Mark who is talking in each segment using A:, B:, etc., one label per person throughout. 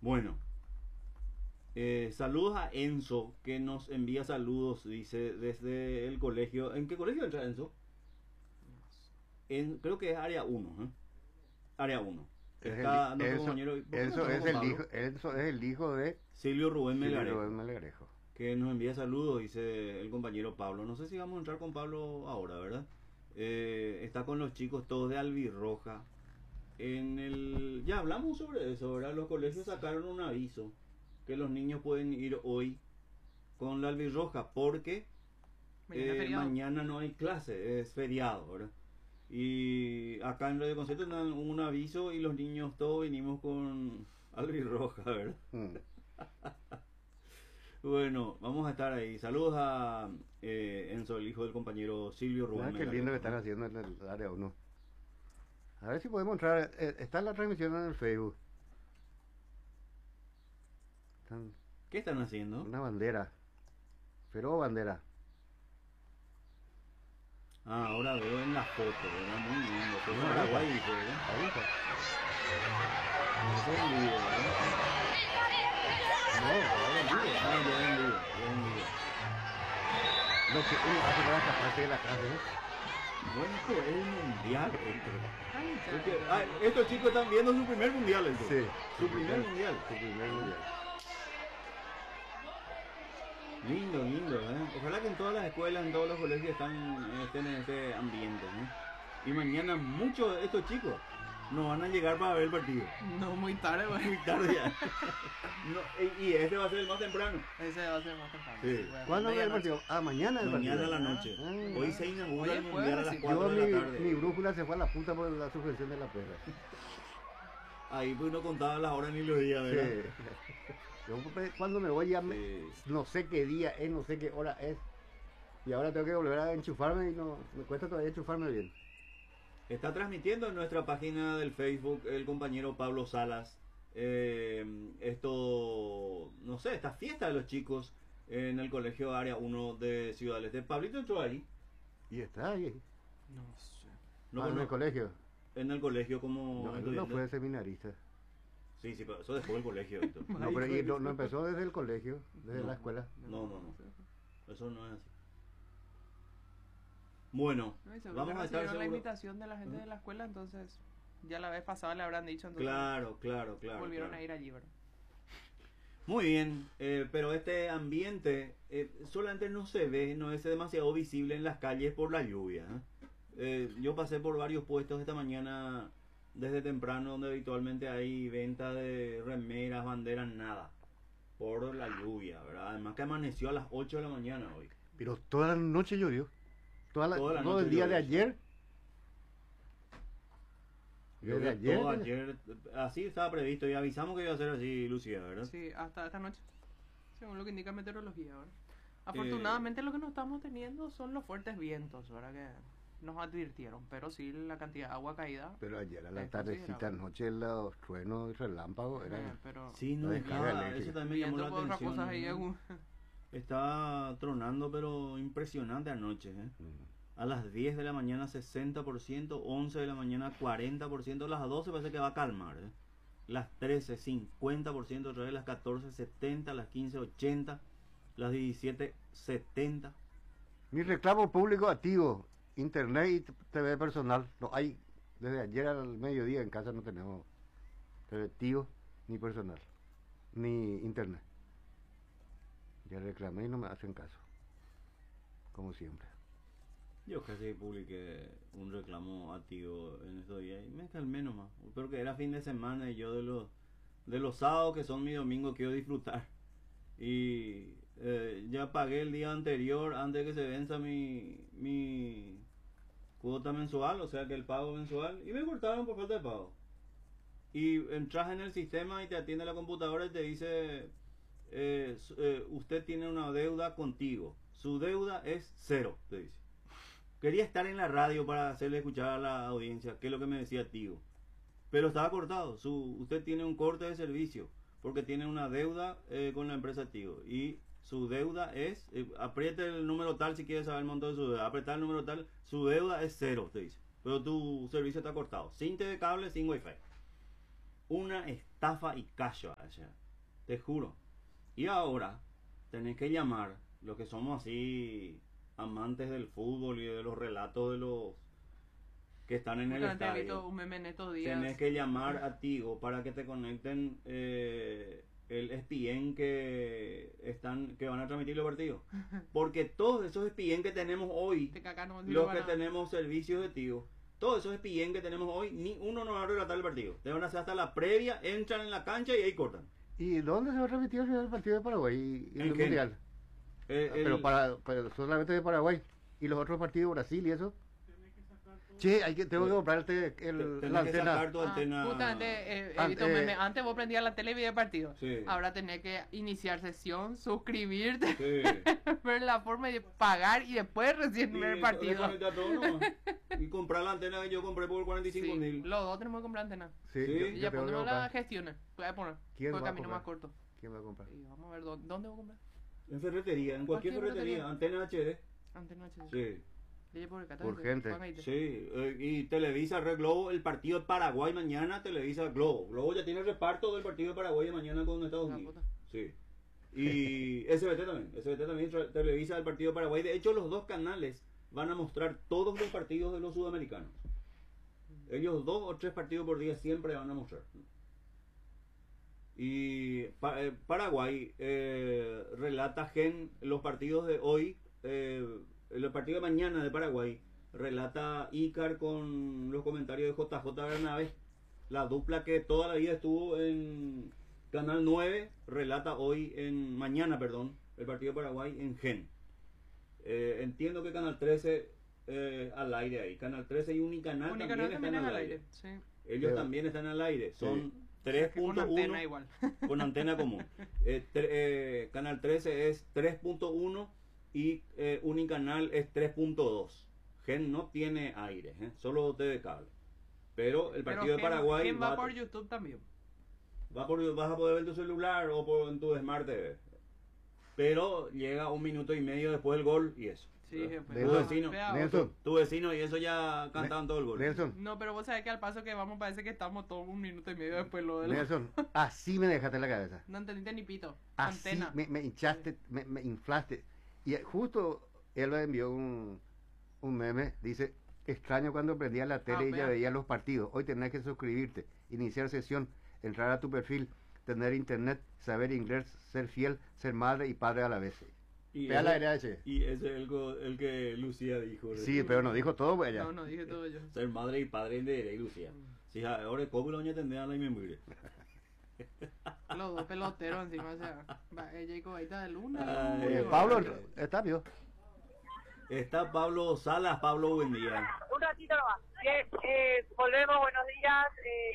A: Bueno, saludos a Enzo, que nos envía saludos, dice, desde el colegio. ¿En qué colegio entra Enzo? Creo que es área uno, ¿eh? Área uno. Está nuestro compañero. ¿Por qué no estamos con Pablo?
B: Eso es el hijo de
A: Silvio Rubén
B: Silvio
A: Melgarejo,
B: Rubén Melgarejo.
A: que nos envía saludos, dice el compañero Pablo. No sé si vamos a entrar con Pablo ahora, ¿verdad? Está con los chicos todos de Albirroja. Ya hablamos sobre eso, ¿verdad? Los colegios sacaron un aviso que los niños pueden ir hoy con la Albirroja porque mañana no hay clase, es feriado, ¿verdad? Y acá en Radio Concierto dan un aviso y los niños todos vinimos con Albirroja, ¿verdad? Bueno, vamos a estar ahí. Saludos a Enzo, el hijo del compañero Silvio Rubén.
B: Qué lindo que están haciendo en el área 1. A ver si podemos entrar. Está la transmisión en el Facebook.
A: ¿Qué están haciendo?
B: Una bandera. Pero bandera.
A: Ah, ahora veo en la foto, ¿verdad? Muy lindo. Fue Paraguay, dice, ¿verdad?
B: Ahí está.
A: No es en vivo, ¿verdad?
B: No, ahora en vivo.
A: Ah, ya en vivo, ya en vivo.
B: Lo que uno hace para escaparse de la clase, ¿eh?
A: Bueno, esto es el mundial, estos chicos están viendo su primer mundial, entonces.
B: Sí.
A: Su primer mundial.
B: Su primer mundial.
A: Lindo, lindo, ¿eh? Ojalá que en todas las escuelas, en todos los colegios estén en este ambiente, ¿eh? Y mañana muchos de estos chicos no van a llegar para ver el partido.
C: No, muy tarde, güey.
A: Muy tarde ya. Y este va a ser el más temprano.
C: Ese va a ser más temprano.
A: Sí.
B: ¿Cuándo es el partido? Ah, mañana el partido.
A: Mañana a la noche. Hoy se inaugura el mundial a las 4 de la tarde.
B: Mi brújula se fue a la puta por la suspensión de la perra.
A: Ahí pues no contaba las horas ni los días, ¿verdad?
B: Sí. Yo cuando me voy ya no sé qué día es, no sé qué hora es. Y ahora tengo que volver a enchufarme y no me cuesta todavía enchufarme bien.
A: Está transmitiendo en nuestra página del Facebook el compañero Pablo Salas. No sé, esta fiesta de los chicos en el colegio Área 1 de Ciudad del Este. Pablito entró ahí.
B: Y está ahí.
C: No sé.
B: En el colegio.
A: En el colegio como
B: no fue seminarista.
A: Sí, pero eso después del colegio.
B: No, pero no empezó desde el colegio, desde la escuela.
A: No. Eso no es así. Bueno, vamos a estar
C: la invitación de la gente de la escuela, entonces ya la vez pasada le habrán dicho, entonces
A: claro.
C: volvieron a ir allí, ¿verdad?
A: Muy bien, pero este ambiente solamente no se ve, no es demasiado visible en las calles por la lluvia. Yo pasé por varios puestos esta mañana desde temprano donde habitualmente hay venta de remeras, banderas, nada, por la lluvia, ¿verdad? Además que amaneció a las 8 de la mañana hoy.
B: Pero toda la noche llovió. Todo el día de ayer.
A: Desde ayer, así estaba previsto y avisamos que iba a ser así, Lucía, ¿verdad?
C: Sí, hasta esta noche, según lo que indica meteorología, ¿verdad? Afortunadamente lo que no estamos teniendo son los fuertes vientos, ¿verdad? Que nos advirtieron, pero sí la cantidad de agua caída.
B: Pero ayer a la tardecita, noche, los truenos y relámpagos eran...
A: Sí, no dejaba, eso también me llamó la atención. Estaba tronando, pero impresionante anoche, ¿eh? A las 10 de la mañana 60%, 11 de la mañana 40%, las 12 parece que va a calmar, ¿eh? Las 13 50%, otra vez las 14 70, las 15 80, las 17 70.
B: Mi reclamo público activo, internet y TV personal, no hay, desde ayer al mediodía en casa no tenemos TV activo ni personal, ni internet. Ya reclamé y no me hacen caso, como siempre.
A: Yo casi publiqué un reclamo activo en estos días y me calmé nomás. Pero que era fin de semana y yo de los sábados que son mi domingo quiero disfrutar. Y ya pagué el día anterior antes de que se venza mi cuota mensual, o sea que el pago mensual, y me cortaron por falta de pago. Y entras en el sistema y te atiende la computadora y te dice... usted tiene una deuda contigo, su deuda es 0, te dice. Quería estar en la radio para hacerle escuchar a la audiencia qué es lo que me decía Tigo, pero estaba cortado. Usted tiene un corte de servicio porque tiene una deuda con la empresa Tigo y su deuda es, apriete el número tal si quiere saber el monto de su deuda, apretar el número tal, su deuda es 0, te dice, pero tu servicio está cortado, sin TV cable, sin wifi. una estafa y callo allá, te juro. Y ahora tenés que llamar, los que somos así amantes del fútbol y de los relatos de los que están en el
C: Justamente he visto
A: estadio,
C: un meme en estos días.
A: tenés que llamar a Tigo para que te conecten el ESPN que van a transmitir los partidos. Porque todos esos ESPN que tenemos hoy,
C: Este caca no
A: los
C: van
A: que
C: a-
A: tenemos servicios de Tigo, todos esos ESPN que tenemos hoy, ni uno nos va a relatar el partido. Te van a hacer hasta la previa, entran en la cancha y ahí cortan.
B: ¿Y dónde se va a transmitir al final el partido de Paraguay y
A: ¿En
B: el
A: qué?
B: Mundial? Pero solamente de Paraguay. ¿Y los otros partidos, Brasil y eso? Che, tengo que comprarte
A: Tenés
B: la
A: que
B: antena.
A: sacar tu antena.
C: Justamente he visto memes. Antes vos prendías la tele y veías el partido.
A: Sí.
C: Ahora tenés que iniciar sesión, suscribirte,
A: Sí.
C: ver la forma de pagar y después recién ver el partido.
A: desconectar todo nomás. Y comprar la antena que yo compré por 45
C: Sí,
A: mil.
C: los dos tenemos que comprar antena.
B: Sí,
A: Sí.
B: yo
C: Y ya
B: tengo que
C: ponemos las
B: comprar.
C: gestiones. Voy a poner.
B: ¿Quién
C: Por el
B: va a
C: camino
B: comprar?
C: más corto.
B: ¿Quién va a comprar?
C: Y vamos a ver dónde voy a comprar.
A: En ferretería, en cualquier
C: Cualquier
A: ferretería. Antena HD.
C: Antena HD.
A: Sí.
C: Leye por el
B: Urgente.
A: Sí. Y Televisa Red Globo, el partido de Paraguay mañana, Televisa Globo. Globo ya tiene el reparto del partido de Paraguay de mañana con Estados
C: La
A: Unidos.
C: puta.
A: Sí. Y SBT también. SBT también televisa el partido de Paraguay. De hecho, los dos canales van a mostrar todos los partidos de los sudamericanos. Ellos 2 o 3 partidos por día siempre van a mostrar. Y Paraguay relata los partidos de hoy, el partido de mañana de Paraguay, relata Icar con los comentarios de JJ Bernabé. La dupla que toda la vida estuvo en Canal 9 relata mañana, el partido de Paraguay en Gen. Entiendo que Canal 13 al aire ahí. Canal 13 y Unicanal
C: Unicanal
A: también están al aire.
C: Sí.
A: Ellos
B: Pero-
A: también están al aire. Son
C: Con antena
A: 3.1
C: igual.
A: con antena común. Canal 13 es 3.1 y Unicanal es 3.2. Gen no tiene aire, solo TV cable. Pero el partido de Paraguay
C: ¿Quién va por YouTube también?
A: vas a poder ver en tu celular o en tu Smart TV. Pero llega 1 minuto y medio después del gol y eso.
C: Sí, jefe.
B: Nelson,
C: Ah,
A: vecino.
C: vea,
B: Nelson,
A: Tu vecino y eso ya cantaban todo el gol.
B: Nelson,
C: No, pero vos sabés que al paso que vamos parece que estamos todos 1 minuto y medio después lo de la...
B: Nelson, así me dejaste en la cabeza.
C: No entendiste ni pito.
B: Así
C: Antena.
B: me hinchaste, me inflaste. Y justo él me envió un meme, dice, extraño cuando prendía la tele y ya
C: vea.
B: veía los partidos. Hoy tenés que suscribirte, iniciar sesión, entrar a tu perfil, tener internet, saber inglés, ser fiel, ser madre y padre a la vez.
A: Y
B: Vea
A: ese-
B: la RH.
A: Y ese es el que Lucía dijo.
B: Sí, pero no dijo todo, pues, ella.
C: No, dije todo yo.
A: Ser madre y padre de Lucía. Si ahora cómo lo tendrá a la memoria.
C: Los dos peloteros encima, o sea, va, ella y Cobaita de Luna.
A: Ay,
B: Pablo, está vio.
A: Está Pablo Salas. Pablo, buen día.
D: Un ratito nomás. Bien, volvemos, buenos días.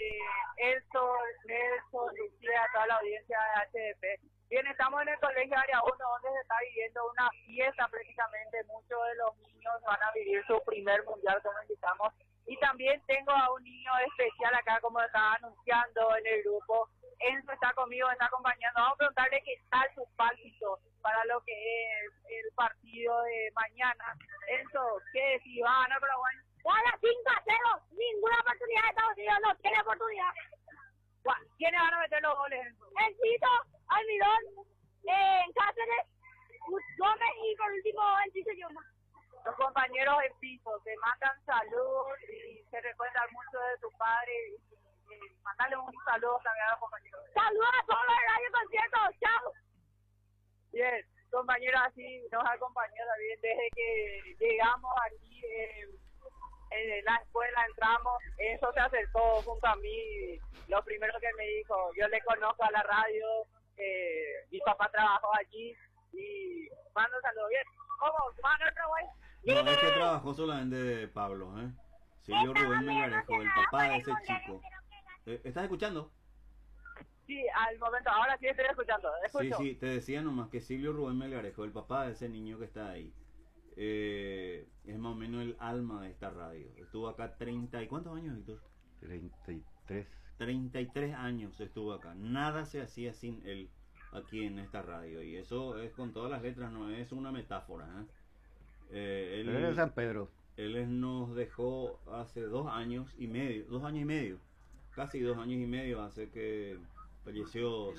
D: Nelson, Lucía, toda la audiencia de HDP. Bien, estamos en el colegio Área 1, donde se está viviendo una fiesta prácticamente. Muchos de los niños van a vivir su primer mundial, como indicamos. Y también tengo a un niño especial acá, como estaba anunciando en el grupo. Enzo está conmigo, me está acompañando. Vamos a preguntarle qué tal su pálpito para lo que es el partido de mañana. Enzo, ¿qué decís? ¿Va a ganar Paraguay? Gana 5-0, ninguna oportunidad de Estados Unidos, no tiene oportunidad. ¿Quiénes van a meter los goles? El Tito, Almirón, Cáceres, Gómez y por último el Tito Yuma. Los compañeros en piso te mandan salud y se recuerdan mucho de tu padre. Y mandarle un saludo también a los compañeros. Saludos a todos los de Radio Concierto, chao. Bien, compañeros, así nos acompañó también desde que llegamos aquí en la escuela, entramos, eso se acercó junto a mí, lo primero que me dijo, yo le conozco a la radio, mi papá trabajó allí y mando un saludo. Bien, ¿cómo? ¿Van a Paraguay?
A: No, es que trabajó solamente Pablo, Silvio Rubén Melgarejo, el papá de ese chico. ¿Estás escuchando?
D: Sí, al momento, ahora sí estoy escuchando, escucho.
A: Sí, te decía nomás que Silvio Rubén Melgarejo, el papá de ese niño que está ahí, es más o menos el alma de esta radio. Estuvo acá 30 y ¿cuántos años, Víctor?
B: 33.
A: 33 años estuvo acá. Nada se hacía sin él aquí en esta radio. Y eso es con todas las letras, no es una metáfora. Él
B: Pero era San Pedro.
A: nos dejó hace 2 años y medio. casi 2 años y medio hace que falleció